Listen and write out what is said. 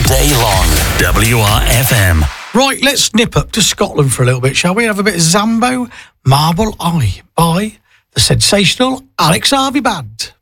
day long. WRFM. Right, let's nip up to Scotland for a little bit, shall we? Have a bit of Zambo, Marble Eye by the sensational Alex Harvey Band.